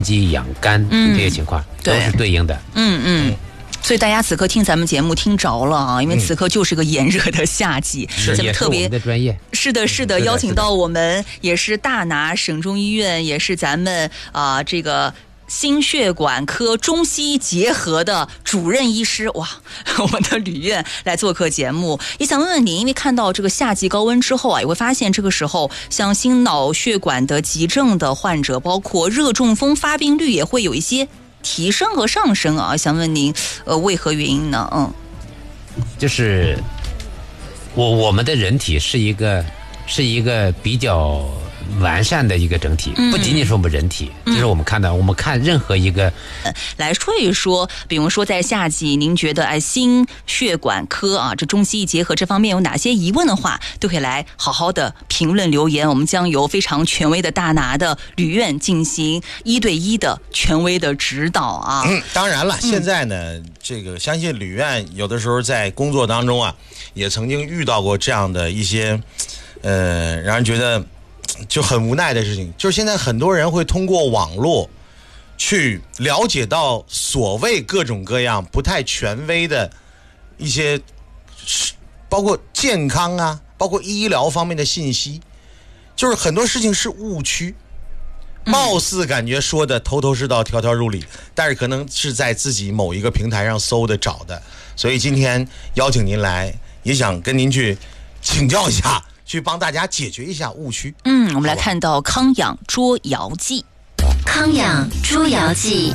肌养肝这些情况都是对应的。 所以大家此刻听咱们节目听着了啊，因为此刻就是个炎热的夏季，咱们特别也是我们的专业。 是的，邀请到我们也是大拿省中医院，也是咱们这个心血管科中西医结合的主任医师，哇，我们的吕院来做客节目。也想问问您，因为看到这个夏季高温之后啊，也会发现这个时候像心脑血管的急症的患者，包括热中风发病率也会有一些提升和上升啊，想问您，为何原因呢？ 就是我们的人体是一个比较完善的一个整体，不仅仅是我们人体，就是我们看任何一个。 来说一说，比如说在夏季，您觉得心血管科啊，这中西医结合这方面有哪些疑问的话，都可以来好好的评论留言，我们将由非常权威的大拿的吕院进行1对1的权威的指导啊。 当然了，现在呢，这个相信吕院有的时候在工作当中啊，也曾经遇到过这样的一些让人觉得就很无奈的事情，就是现在很多人会通过网络去了解到所谓各种各样不太权威的一些，包括健康啊，包括医疗方面的信息，就是很多事情是误区，貌似感觉说的头头是道，条条入理，但是可能是在自己某一个平台上搜的找的。所以今天邀请您来，也想跟您去请教一下，去帮大家解决一下误区。 我们来看到康养捉瑶记。 康养捉瑶记。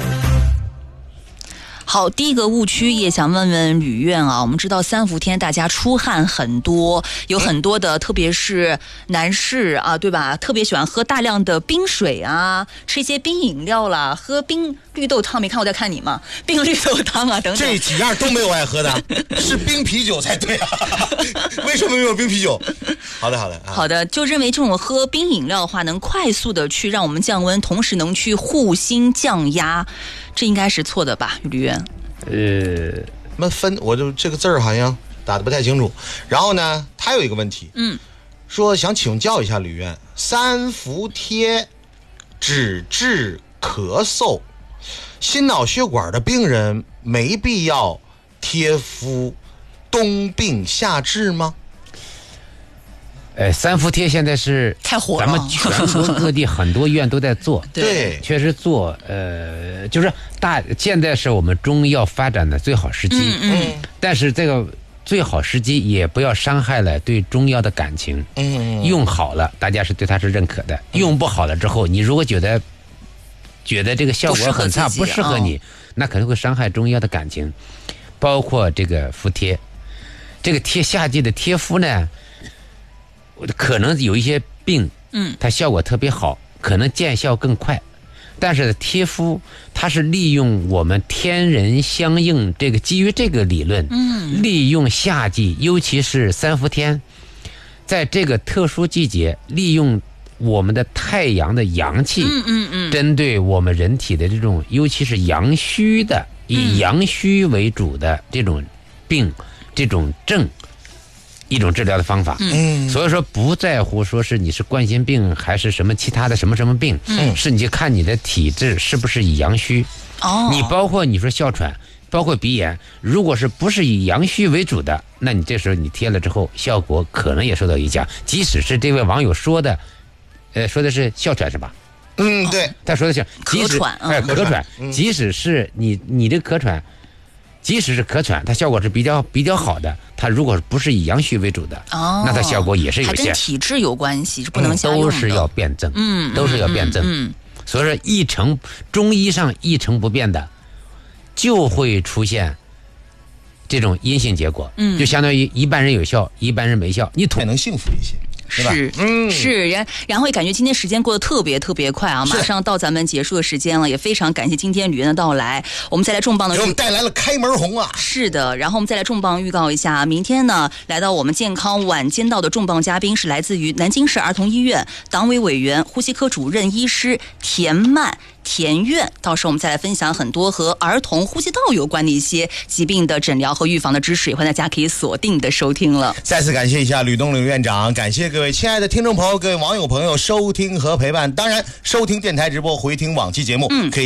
好，第一个误区也想问问吕院啊，我们知道3伏天大家出汗很多，有很多的，特别是男士啊，对吧？特别喜欢喝大量的冰水啊，吃一些冰饮料啦，喝冰绿豆汤，没看我在看你吗？冰绿豆汤啊，等等， 这几样都没有爱喝的，是冰啤酒才对啊！为什么没有冰啤酒？好的， 就认为这种喝冰饮料的话，能快速的去让我们降温，同时能去护心降压。这应该是错的吧，吕院？ 我就这个字儿好像打得不太清楚。然后呢，他有一个问题，说想请教一下吕院，3伏贴只治咳嗽，心脑血管的病人没必要贴敷冬病夏治吗 ？3伏贴现在是太火了， 咱们全国各地很多医院都在做， 对， 确实做。就是现在是我们中医药发展的最好时机，但是这个最好时机也不要伤害了对中药的感情。用好了，大家是对它是认可的；用不好了之后，你如果觉得这个效果很差，不适合你，那可能会伤害中医药的感情。包括这个敷贴，这个夏季的贴敷呢，可能有一些病，它效果特别好，可能见效更快。但是贴敷它是利用我们天人相应这个基于这个理论，利用夏季，尤其是3伏天，在这个特殊季节，利用我们的太阳的阳气，针对我们人体的这种，尤其是阳虚的，以阳虚为主的这种病，这种症。一种治疗的方法，所以说不在乎说是你是冠心病还是什么其他的什么什么病，是你就看你的体质是不是以阳虚。你包括你说哮喘，包括鼻炎，如果是不是以阳虚为主的，那你这时候你贴了之后，效果可能也受到影响。即使是这位网友说的，说的是哮喘是吧？ 对， 他说的是咳喘， 咳喘，即使是你这咳喘。即使是咳喘，它效果是比较好的。它如果不是以阳虚为主的，那它效果也是有限。 还跟体质有关系，是不能瞎用的。 都是要辩证，都是要辩证。所以说中医上一成不变的，就会出现这种阴性结果。就相当于一半人有效，一半人没效，你才能幸福一些。 是，然后也感觉今天时间过得特别特别快啊，马上到咱们结束的时间了，也非常感谢今天吕院的到来，我们再来重磅的给我们带来了开门红啊！ 是的，然后我们再来重磅预告一下，明天呢来到我们健康晚间到的重磅嘉宾是来自于南京市儿童医院党委委员、呼吸科主任医师田曼田院，到时候我们再来分享很多和儿童呼吸道有关的一些疾病的诊疗和预防的知识，也欢迎大家可以锁定的收听了。 再次感谢一下吕东吕院长，感谢各位亲爱的听众朋友、各位网友朋友收听和陪伴。当然，收听电台直播、回听往期节目，可以